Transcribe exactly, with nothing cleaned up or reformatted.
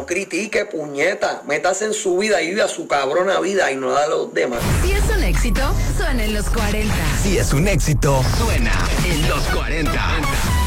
critique, puñeta. Métase en su vida y vive a su cabrona vida y no da a los demás. Si es un éxito, suena en los cuarenta. Si es un éxito, suena en los cuarenta.